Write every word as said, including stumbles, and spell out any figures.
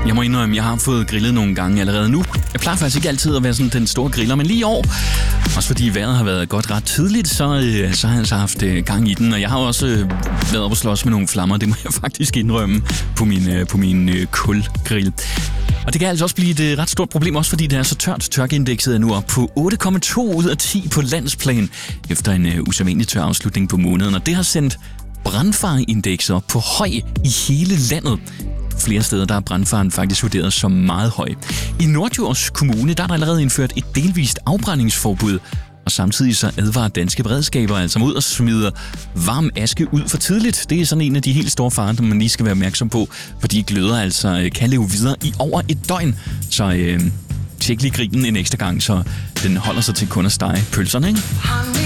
Jeg må indrømme, jeg har fået grillet nogle gange allerede nu. Jeg plejer faktisk ikke altid at være sådan den store griller, men lige i år, også fordi vejret har været godt ret tidligt, så, øh, så har jeg altså haft øh, gang i den. Og jeg har også øh, været oppe og slås med nogle flammer, det må jeg faktisk indrømme, på min, øh, på min øh, kulgrill. Og det kan altså også blive et øh, ret stort problem, også fordi det er så tørt. Tørkeindekset er nu op på otte komma to ud af ti på landsplan, efter en øh, usædvanlig tør afslutning på måneden. Og det har sendt brandfareindekset op på høj i hele landet. Flere steder der er brandfaren faktisk vurderet som meget høj. I Norddjurs Kommune der er der allerede indført et delvist afbrændingsforbud, og samtidig så advarer danske beredskaber altså mod at smide varm aske ud for tidligt. Det er sådan en af de helt store farer, man lige skal være opmærksom på, fordi gløder altså kan leve videre i over et døgn. Så øh, tjek lige grillen en ekstra gang, så den holder sig til kun at stege pølserne, ikke?